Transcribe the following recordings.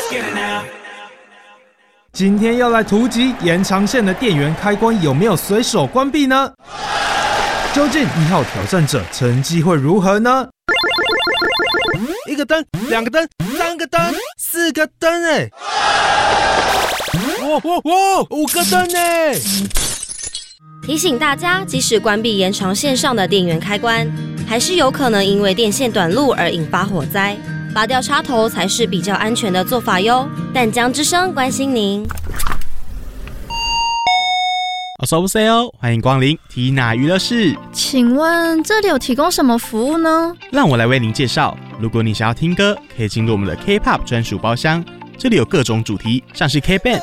今天要来突击延长线的电源开关有没有随手关闭呢？究竟1号挑战者成绩会如何呢？1个灯，2个灯，3个灯，4个灯哎！哇，5个灯哎！ 提醒大家，即使关闭延长线上的电源开关，还是有可能因为电线短路而引发火灾。拔掉插头才是比较安全的做法哟。淡江之声关心您。 어서오세요，欢迎光临缇娜娱乐室。 请问这里有提供什么服务呢？ 让我来为您介绍。如果你想要听歌，可以进入我们的 K-pop 专属包厢，这里有各种主题，像是 K-band、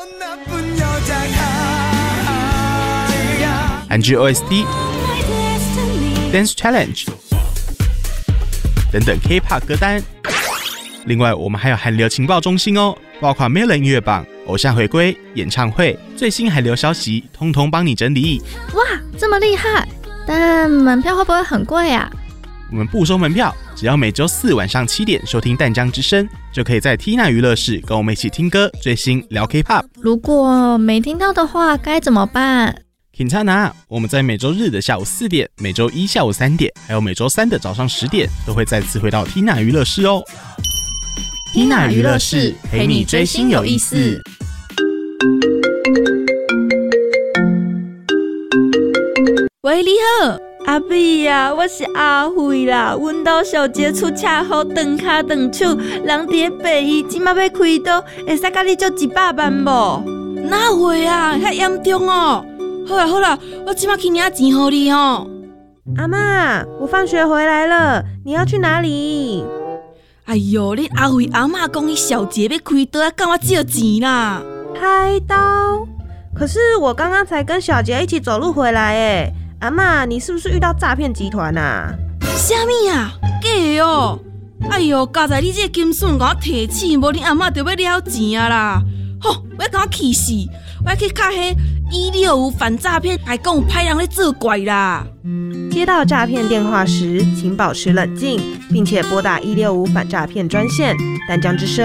韩剧 OST、Dance Challenge 等等 K-pop 歌单。另外，我们还有韩流情报中心哦，包括 Melon 音乐榜、偶像回归、演唱会、最新韩流消息，通通帮你整理。 哇，这么厉害！但门票会不会很贵啊？ 我们不收门票，只要每周4晚上7点收听淡江之声，就可以在 Tina 娱乐室跟我们一起听歌、追星、聊 K-pop。 如果没听到的话，该怎么办 ？Quintana， 我们在每周日的下午4点、每周一下午3点，还有每周3的早上10点，都会再次回到 Tina 娱乐室哦。 Tina 娱乐室陪你追星有意思。 喂，你好，阿碧啊，我是阿慧啦。阮家小姐出车祸，断脚断手，人伫北医，即马要开刀，会使甲你借100万无？哪会啊，遐严重哦！好啦好啦，我即马去领钱给你哦。 阿嬷，我放学回来了，你要去哪里？ 哎呦，恁阿慧阿嬷讲伊小姐要开刀，要跟我借钱啦。 开刀？可是我刚刚才跟小杰一起走路回来诶。阿嬷，你是不是遇到诈骗集团啊？ 啥物啊？假的哦！哎呦，加在你这个金笋甲我提起，无恁阿嬷就要了钱啊啦！吼，我要甲我气死！我要去卡迄165反诈骗，还讲有歹人咧作怪啦！ 接到诈骗电话时，请保持冷静，并且拨打165反诈骗专线。淡江之声